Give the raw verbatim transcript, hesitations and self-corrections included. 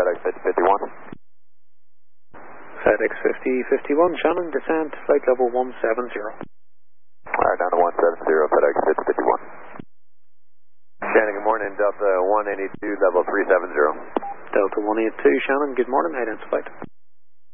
FedEx fifty fifty-one. FedEx fifty fifty-one, Shannon, descent, flight level one seven zero. Alright, down to one seven zero, FedEx fifty fifty-one. Shannon, good morning, Delta one eighty-two, level three seven zero. Delta one eighty-two, Shannon, good morning, head into flight.